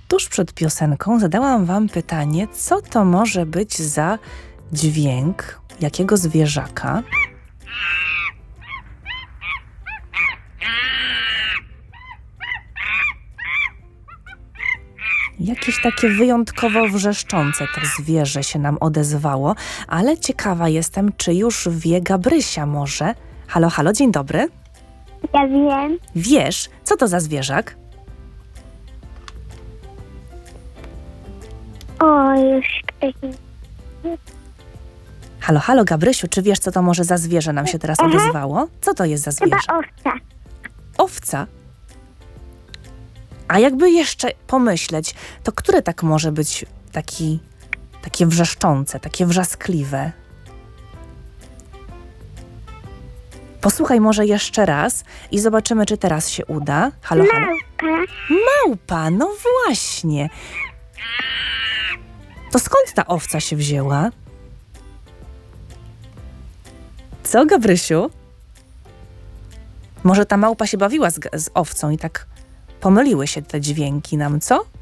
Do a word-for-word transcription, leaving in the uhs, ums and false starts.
tuż przed piosenką zadałam wam pytanie, co to może być za dźwięk jakiego zwierzaka? Jakieś takie wyjątkowo wrzeszczące to zwierzę się nam odezwało, ale ciekawa jestem, czy już wie Gabrysia może. Halo, halo, dzień dobry. Ja wiem. Wiesz, co to za zwierzak? O, już ktoś... Halo, halo, Gabrysiu, czy wiesz, co to może za zwierzę nam się teraz Aha. odezwało? Co to jest za Chyba zwierzę? owca. Owca. A jakby jeszcze pomyśleć, to które tak może być taki, takie wrzeszczące, takie wrzaskliwe? Posłuchaj może jeszcze raz i zobaczymy, czy teraz się uda. Halo, halo. Małpa. Małpa, no właśnie. To skąd ta owca się wzięła? Co, Gabrysiu? Może ta małpa się bawiła z, z owcą i tak pomyliły się te dźwięki nam, co?